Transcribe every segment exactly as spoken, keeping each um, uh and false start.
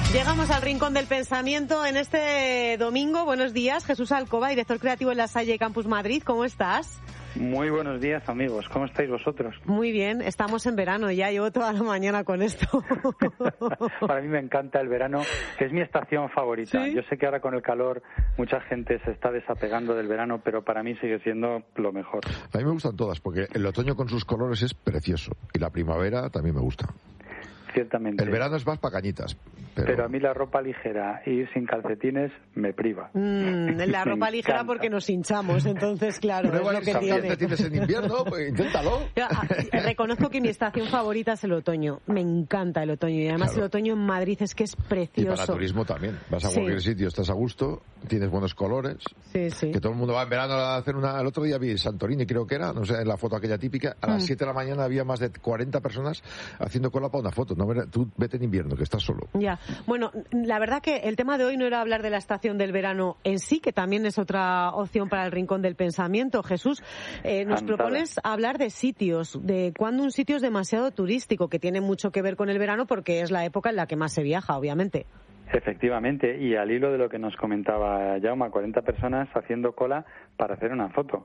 Llegamos al Rincón del Pensamiento en este domingo. Buenos días, Jesús Alcoba, director creativo en La Salle Campus Madrid. ¿Cómo estás? Muy buenos días, amigos. ¿Cómo estáis vosotros? Muy bien, estamos en verano ya, llevo toda la mañana con esto. Para mí me encanta el verano, es mi estación favorita. ¿Sí? Yo sé que ahora con el calor mucha gente se está desapegando del verano, pero para mí sigue siendo lo mejor. A mí me gustan todas, porque el otoño con sus colores es precioso, y la primavera también me gusta. Ciertamente. El verano es más para cañitas. Pero... pero a mí la ropa ligera y sin calcetines me priva. Mm, la ropa ligera encanta. Porque nos hinchamos, entonces claro. Pero bueno, es lo que también tiene. te tienes en invierno, pues inténtalo. Yo, reconozco que mi estación favorita es el otoño. Me encanta el otoño y además claro. El otoño en Madrid es que es precioso. Y para turismo también. Vas a sí. cualquier sitio, estás a gusto, tienes buenos colores. Sí, sí. Que todo el mundo va en verano a hacer una... El otro día vi Santorini, creo que era, no sé, en la foto aquella típica. A las siete mm. de la mañana había más de cuarenta personas haciendo cola para una foto. No, tú vete en invierno, que estás solo. Ya. Bueno, la verdad que el tema de hoy no era hablar de la estación del verano en sí, que también es otra opción para el Rincón del Pensamiento. Jesús, eh, nos Cantada. propones hablar de sitios, de cuando un sitio es demasiado turístico, que tiene mucho que ver con el verano porque es la época en la que más se viaja, obviamente. Efectivamente, y al hilo de lo que nos comentaba Jaume, cuarenta personas haciendo cola para hacer una foto.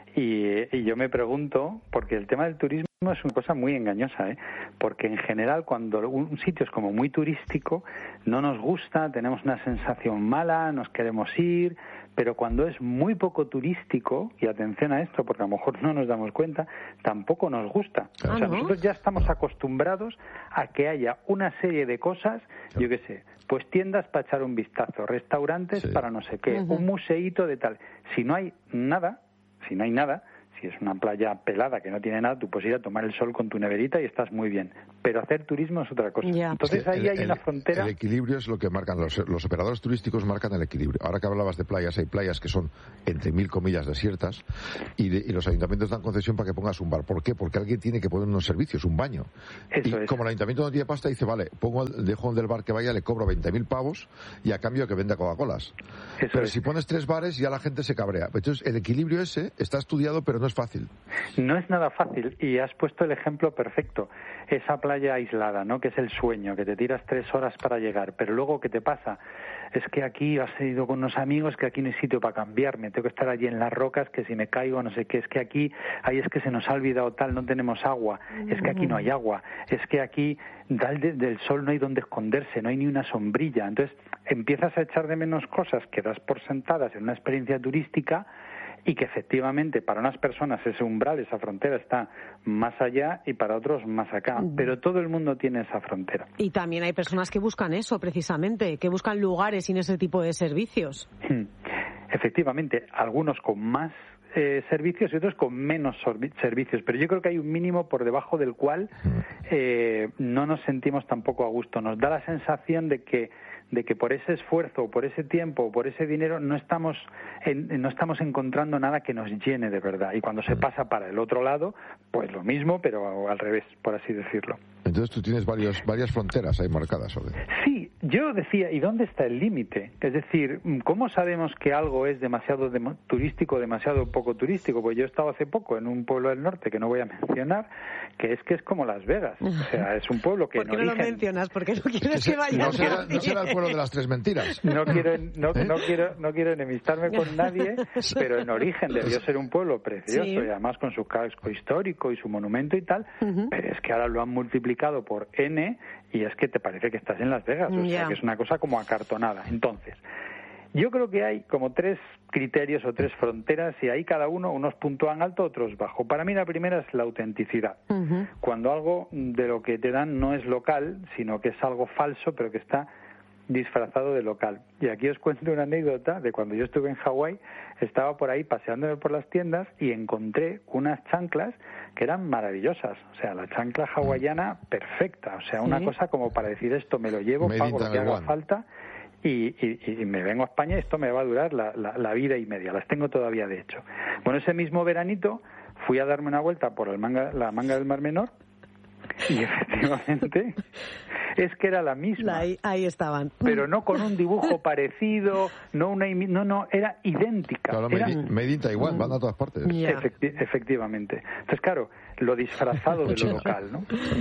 Y, y yo me pregunto, porque el tema del turismo es una cosa muy engañosa, ¿eh? Porque en general cuando un sitio es como muy turístico no nos gusta, tenemos una sensación mala, nos queremos ir, pero cuando es muy poco turístico, y atención a esto porque a lo mejor no nos damos cuenta, tampoco nos gusta. Ah, o sea, ¿no? nosotros ya estamos acostumbrados a que haya una serie de cosas, yo qué sé, pues tiendas para echar un vistazo, restaurantes sí. para no sé qué, uh-huh. un museíto de tal. Si no hay nada, si no hay nada, si es una playa pelada que no tiene nada, tú puedes ir a tomar el sol con tu neverita y estás muy bien. Pero hacer turismo es otra cosa. Yeah. Entonces sí, ahí el, hay el, una frontera. El equilibrio es lo que marcan los, los operadores turísticos, marcan el equilibrio. Ahora que hablabas de playas, hay playas que son entre mil comillas desiertas y, de, y los ayuntamientos dan concesión para que pongas un bar. ¿Por qué? Porque alguien tiene que poner unos servicios, un baño. Eso y es. Como el ayuntamiento no tiene pasta, dice, vale, pongo el, dejo del bar que vaya, le cobro veinte mil pavos y a cambio que venda Coca-Colas. Eso pero es. si pones tres bares ya la gente se cabrea. Entonces el equilibrio ese está estudiado pero no es fácil. No es nada fácil y has puesto el ejemplo perfecto. Esa playa aislada, ¿no? Que es el sueño, que te tiras tres horas para llegar, pero luego ¿qué te pasa? Es que aquí has ido con unos amigos, que aquí no hay sitio para cambiarme, tengo que estar allí en las rocas, que si me caigo no sé qué, es que aquí, ahí es que se nos ha olvidado tal, no tenemos agua, es que aquí no hay agua, es que aquí del, del sol no hay donde esconderse, no hay ni una sombrilla. Entonces empiezas a echar de menos cosas que das por sentadas en una experiencia turística y que efectivamente para unas personas ese umbral, esa frontera está más allá y para otros más acá, pero todo el mundo tiene esa frontera. Y también hay personas que buscan eso precisamente, que buscan lugares sin ese tipo de servicios. Efectivamente, algunos con más eh, servicios y otros con menos servicios, pero yo creo que hay un mínimo por debajo del cual eh, no nos sentimos tampoco a gusto. Nos da la sensación de que de que por ese esfuerzo, por ese tiempo, por ese dinero no estamos en, no estamos encontrando nada que nos llene de verdad. Y cuando se pasa para el otro lado, pues lo mismo, pero al revés, por así decirlo. Entonces tú tienes varios, varias fronteras ahí marcadas, ¿o qué? Sí, yo decía, ¿y dónde está el límite? Es decir, ¿cómo sabemos que algo es demasiado de- turístico, demasiado poco turístico? Pues yo he estado hace poco en un pueblo del norte que no voy a mencionar, que es que es como Las Vegas. O sea, es un pueblo que ¿Por qué en no origen... lo mencionas? Porque no quieres Ese, que vaya no, nadie. será, no será el pueblo de las tres mentiras. No quiero, no, no quiero, no quiero enemistarme con nadie, pero en origen debió ser un pueblo precioso, sí. Y además con su casco histórico y su monumento y tal, uh-huh. Pero es que ahora lo han multiplicado por N y es que te parece que estás en Las Vegas, o yeah. sea que es una cosa como acartonada. Entonces, yo creo que hay como tres criterios o tres fronteras y ahí cada uno, unos puntúan alto, otros bajo. Para mí la primera es la autenticidad. Uh-huh. Cuando algo de lo que te dan no es local, sino que es algo falso, pero que está disfrazado de local. Y aquí os cuento una anécdota de cuando yo estuve en Hawái, estaba por ahí paseándome por las tiendas y encontré unas chanclas que eran maravillosas. O sea, la chancla hawaiana perfecta. O sea, una sí. cosa como para decir esto me lo llevo, Made pago lo que haga falta y, y, y me vengo a España y esto me va a durar la, la, la vida y media. Las tengo todavía, de hecho. Bueno, ese mismo veranito fui a darme una vuelta por el manga, la manga del Mar Menor y efectivamente es que era la misma. Ahí, ahí estaban. Pero no con un dibujo parecido, no una imi- no, no, era idéntica. Claro, era... Made in Taiwan, van a todas partes. Yeah. Efecti- efectivamente. Entonces, claro, lo disfrazado de lo local, ¿no?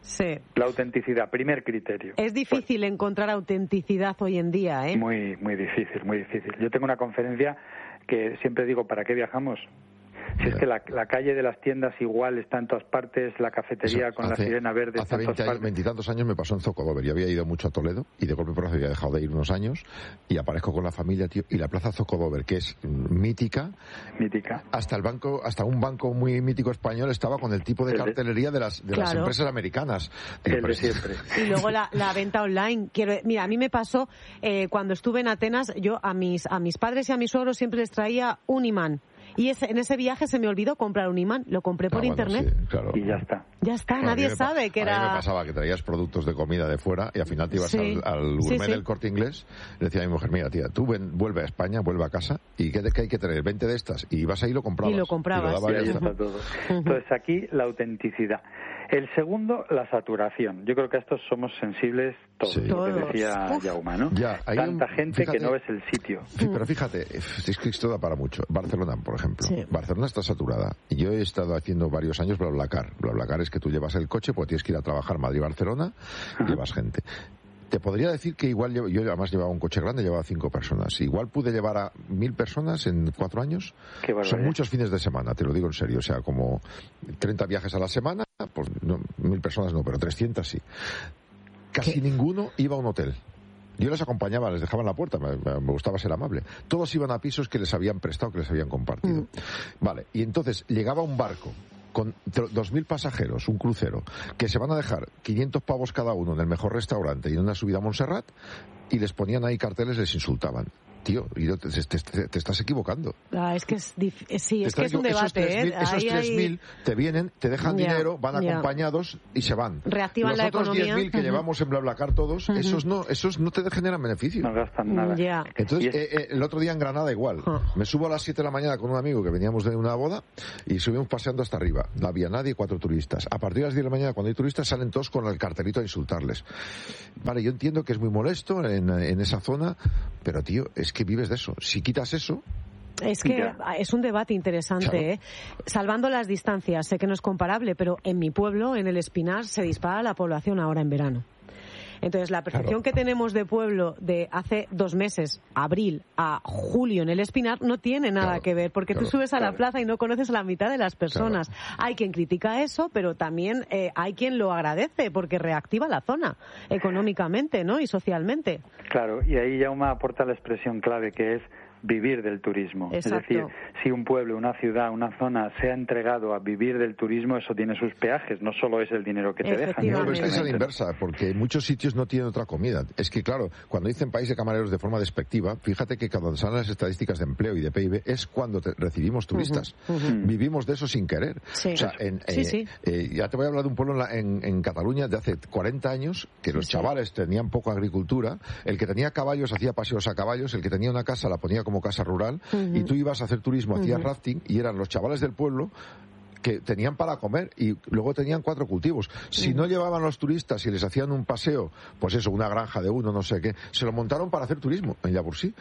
Sí. La autenticidad, primer criterio. Es difícil pues, encontrar autenticidad hoy en día, ¿eh? Muy, muy difícil, muy difícil. Yo tengo una conferencia que siempre digo, ¿para qué viajamos? Si es que la, la calle de las tiendas igual está en todas partes, la cafetería Eso, con hace, la sirena verde hace está en todas veinte, partes. veintitantos años me pasó en Zocodover. Yo había ido mucho a Toledo y de golpe por había dejado de ir unos años y aparezco con la familia, tío, y la plaza Zocodover, que es mítica, mítica. Hasta el banco, hasta un banco muy mítico español estaba con el tipo de el cartelería de las de claro. las empresas americanas. El de siempre. Y luego la, la venta online. Quiero, mira, a mí me pasó eh, cuando estuve en Atenas, yo a mis a mis padres y a mis suegros siempre les traía un imán. Y ese, en ese viaje se me olvidó comprar un imán, lo compré por ah, bueno, internet. Sí, claro. Y ya está. Ya está, bueno, nadie sabe que era... A mí me pasaba que traías productos de comida de fuera y al final te ibas sí. al, al gourmet sí, sí. del Corte Inglés y decía a mi mujer, mira tía, tú ven, vuelve a España, vuelve a casa y ¿qué, qué hay que traer? veinte de estas. Y ibas ahí y lo comprabas. Y lo comprabas. Y lo dabas, y ahí está todo. Entonces aquí la autenticidad. El segundo, la saturación. Yo creo que a estos somos sensibles todos, sí. lo que decía Uf. Jaume, ¿no? Ya, Tanta un, gente fíjate, que no ves el sitio. Sí, pero fíjate, es que esto da para mucho. Barcelona, por ejemplo. Sí. Barcelona está saturada. Y yo he estado haciendo varios años BlaBlaCar. BlaBlaCar es que tú llevas el coche porque tienes que ir a trabajar Madrid-Barcelona y llevas gente. Te podría decir que igual yo, yo además llevaba un coche grande, llevaba cinco personas. Igual pude llevar a mil personas en cuatro años. Son muchos fines de semana, te lo digo en serio. O sea, como treinta viajes a la semana, pues no, mil personas no, pero trescientas sí. Casi ¿Qué? Ninguno iba a un hotel. Yo les acompañaba, les dejaba en la puerta, me, me gustaba ser amable. Todos iban a pisos que les habían prestado, que les habían compartido. Mm. Vale, y entonces llegaba un barco con dos mil pasajeros, un crucero, que se van a dejar quinientos pavos cada uno en el mejor restaurante y en una subida a Montserrat, y les ponían ahí carteles, les insultaban. Tío, y te, te, te, te estás equivocando. Ah, es que es dif- sí, es que es un debate. Esos tres mil hay... te vienen, te dejan yeah, dinero, van yeah. acompañados y se van. Reactivan Los la otros economía. diez mil que uh-huh. llevamos en BlaBlaCar todos, uh-huh. esos no esos no te generan beneficio. No gastan nada. Yeah. Entonces, eh, eh, el otro día en Granada igual. Uh-huh. Me subo a las siete de la mañana con un amigo que veníamos de una boda y subimos paseando hasta arriba. No había nadie, cuatro turistas. A partir de las diez de la mañana, cuando hay turistas, salen todos con el cartelito a insultarles. Vale, yo entiendo que es muy molesto en, en esa zona, pero tío, es que vives de eso. Si quitas eso... Es que ya. Es un debate interesante, claro. ¿eh? Salvando las distancias, sé que no es comparable, pero en mi pueblo, en el Espinar, se dispara la población ahora en verano. Entonces, la percepción claro. que tenemos de pueblo de hace dos meses, abril a julio en el Espinar, no tiene nada claro, que ver, porque claro, tú subes a claro. la plaza y no conoces a la mitad de las personas. Claro. Hay quien critica eso, pero también eh, hay quien lo agradece, porque reactiva la zona económicamente, ¿no? Y socialmente. Claro, y ahí Jaume aporta la expresión clave, que es vivir del turismo. Exacto. Es decir, si un pueblo, una ciudad, una zona se ha entregado a vivir del turismo, eso tiene sus peajes, no solo es el dinero que te dejan. No, pero es que es a la inversa, porque en muchos sitios no tienen otra comida. Es que, claro, cuando dicen país de camareros de forma despectiva, fíjate que cuando salen las estadísticas de empleo y de P I B es cuando te recibimos turistas. Uh-huh, uh-huh. Vivimos de eso sin querer. Sí. O sea, en, sí, eh, sí. Eh, ya te voy a hablar de un pueblo en, la, en, en Cataluña de hace cuarenta años, que los sí, chavales sí. tenían poca agricultura, el que tenía caballos hacía paseos a caballos, el que tenía una casa la ponía como casa rural, Uh-huh. y tú ibas a hacer turismo, hacías uh-huh. rafting y eran los chavales del pueblo que tenían para comer y luego tenían cuatro cultivos. Si no llevaban los turistas y les hacían un paseo, pues eso, una granja de uno, no sé qué, se lo montaron para hacer turismo en Llavorsí.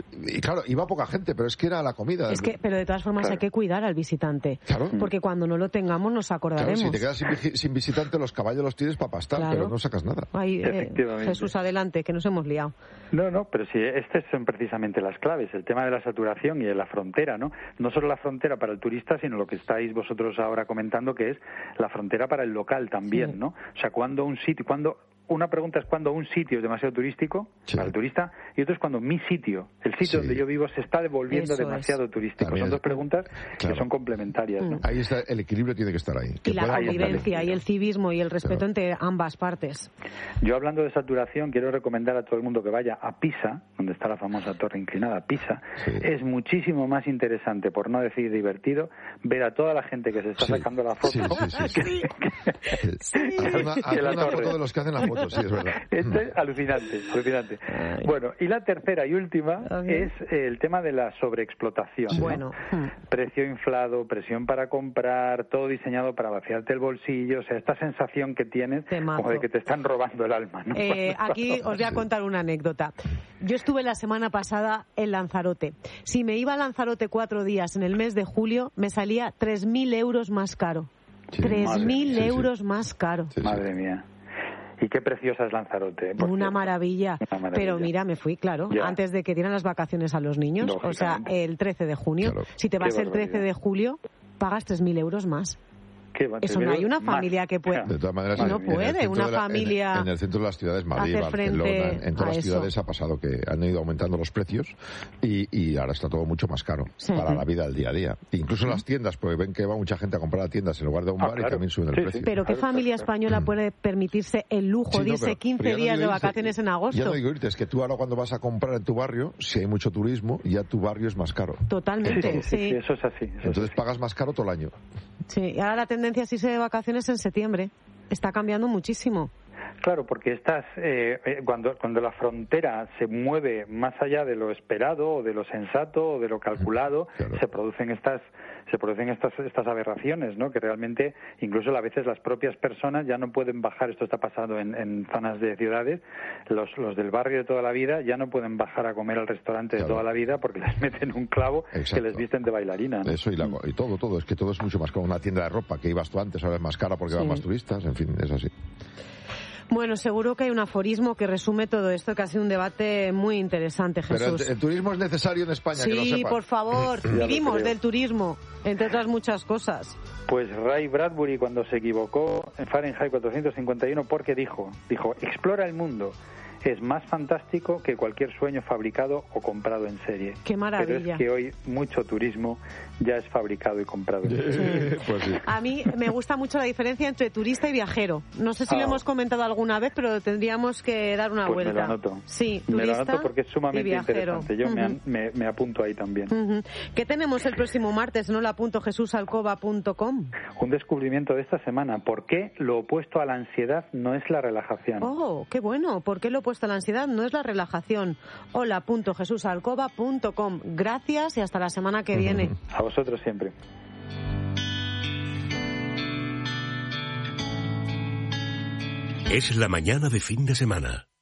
Y claro, iba poca gente, pero es que era la comida. Es que, pero de todas formas claro. hay que cuidar al visitante. Claro. Porque cuando no lo tengamos nos acordaremos. Claro, si te quedas sin, sin visitante, los caballos los tienes para pastar, claro. pero no sacas nada. Ay, eh, Jesús, adelante, que nos hemos liado. No, no, pero sí, estas son precisamente las claves, el tema de la saturación y de la frontera, ¿no? No solo la frontera para el turista, sino lo que estáis vosotros ahora comentando, que es la frontera para el local también, sí. ¿no? O sea, cuando un sitio, cuando una pregunta es cuando un sitio es demasiado turístico sí. para el turista y otro es cuando mi sitio, el sitio sí. donde yo vivo, se está devolviendo Eso demasiado es. turístico. También son dos preguntas claro. que son complementarias, ¿no? Ahí está, el equilibrio tiene que estar ahí. Y la convivencia y el civismo y el respeto Pero... entre ambas partes. Yo, hablando de saturación, quiero recomendar a todo el mundo que vaya a Pisa, donde está la famosa torre inclinada, Pisa. Sí. Es muchísimo más interesante, por no decir divertido, ver a toda la gente que se está sí. sacando la foto. Sí, sí, sí, sí. que, sí. que, haz una, haz una foto de los que hacen la foto. Sí, es verdad. Esto es alucinante, alucinante. Ay. Bueno, y la tercera y última okay. es el tema de la sobreexplotación. Sí. ¿no? Bueno. Precio inflado, presión para comprar, todo diseñado para vaciarte el bolsillo, o sea, esta sensación que tienes como de que te están robando el alma, ¿no? Eh, aquí os voy a contar una anécdota. Yo estuve la semana pasada en Lanzarote. Si me iba a Lanzarote cuatro días en el mes de julio, me salía tres mil euros más caro. Sí. tres mil sí, euros sí. más caro. Sí, sí. Madre mía. Y qué preciosa es Lanzarote. Una maravilla. Una maravilla. Pero mira, me fui, claro, Ya. antes de que dieran las vacaciones a los niños, o sea, el trece de junio. Claro. Si te vas Qué el trece de julio, pagas tres mil euros más. ¿Qué va? Eso no hay una familia más. que pueda. De todas maneras, no en, en puede, una de la, familia. En, en el centro de las ciudades, Madrid, hacer frente Barcelona, en, en todas a las eso. ciudades ha pasado que han ido aumentando los precios y, y ahora está todo mucho más caro Sí. para la vida del día a día. Incluso en las tiendas, porque ven que va mucha gente a comprar a tiendas en lugar de a un Ah, bar claro. y también suben el Sí, precio. sí. Pero ¿qué Claro, familia claro, claro. española puede permitirse el lujo Sí, de no, irse pero- quince pero ya no días digo de irse, vacaciones en agosto? Ya no digo irte, es que tú ahora cuando vas a comprar en tu barrio, si hay mucho turismo, ya tu barrio es más caro. Totalmente, Sí, sí, sí. sí, eso es así. eso es Entonces así. pagas más caro todo el año. Sí, y ahora la tendencia es irse de vacaciones en septiembre. Está cambiando muchísimo. Claro, porque estas, eh, eh, cuando, cuando la frontera se mueve más allá de lo esperado o de lo sensato o de lo calculado, Claro. se producen estas se producen estas estas aberraciones, ¿no? Que realmente incluso a veces las propias personas ya no pueden bajar. Esto está pasando en, en zonas de ciudades. Los los del barrio de toda la vida ya no pueden bajar a comer al restaurante de Claro. toda la vida porque les meten un clavo Exacto. que les visten de bailarina, ¿no? Eso y, la- y todo, todo. Es que todo es mucho más caro. Una tienda de ropa que ibas tú antes, ahora es más cara porque Sí. van más turistas. En fin, es así. Bueno, seguro que hay un aforismo que resume todo esto, que ha sido un debate muy interesante, Pero el, Jesús. el turismo es necesario en España, que lo Sí, sepas. por favor, Ya lo vivimos creo. del turismo, entre otras muchas cosas. Pues Ray Bradbury, cuando se equivocó en Fahrenheit cuatrocientos cincuenta y uno, porque dijo, dijo, explora el mundo, es más fantástico que cualquier sueño fabricado o comprado en serie. Qué maravilla. Pero es que hoy mucho turismo ya es fabricado y comprado en serie. Pues sí. A mí me gusta mucho la diferencia entre turista y viajero. No sé si lo Ah. hemos comentado alguna vez, pero tendríamos que dar una Pues me vuelta. lo anoto. Sí, Me lo turista anoto porque es y sumamente viajero. interesante. Yo me, Ujú. an- me, me apunto ahí también. Ujú. ¿Qué tenemos el próximo martes? No lo apunto, jesús alcoba punto com. Un descubrimiento de esta semana. ¿Por qué lo opuesto a la ansiedad no es la relajación? Oh, qué bueno. ¿Por qué lo he puesto a la ansiedad? No es la relajación. Hola punto jesús alcoba punto com. Gracias y hasta la semana que viene. A vosotros siempre. Es la mañana de fin de semana.